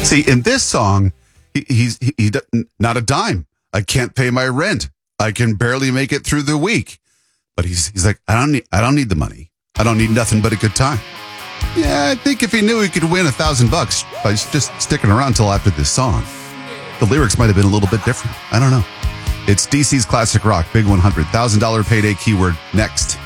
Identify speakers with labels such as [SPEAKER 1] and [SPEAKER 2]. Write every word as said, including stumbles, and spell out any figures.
[SPEAKER 1] See, in this song, he, he's he, he not a dime. I can't pay my rent. I can barely make it through the week. But he's he's like, I don't need I don't need the money. I don't need nothing but a good time. Yeah, I think if he knew he could win a thousand bucks by just sticking around till after this song, the lyrics might have been a little bit different. I don't know. It's D C's Classic Rock, Big one hundred, one thousand dollars payday keyword next.